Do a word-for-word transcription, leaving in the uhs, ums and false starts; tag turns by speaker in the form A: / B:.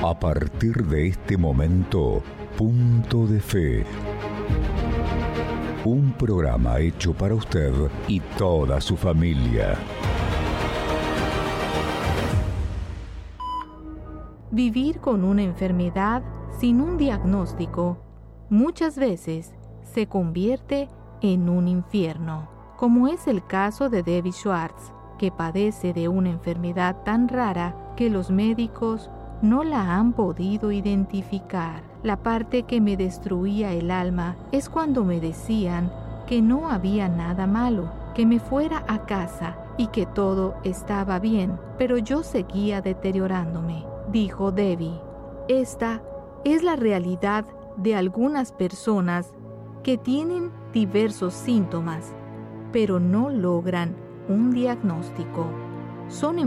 A: A partir de este momento, Punto de Fe. Un programa hecho para usted y toda su familia.
B: Vivir con una enfermedad sin un diagnóstico muchas veces se convierte en un infierno, como es el caso de Debbie Schwartz, que padece de una enfermedad tan rara que los médicos no la han podido identificar. La parte que me destruía el alma es cuando me decían que no había nada malo, que me fuera a casa y que todo estaba bien, pero yo seguía deteriorándome, dijo Debbie. Esta es la realidad de algunas personas que tienen diversos síntomas, pero no logran un diagnóstico. Son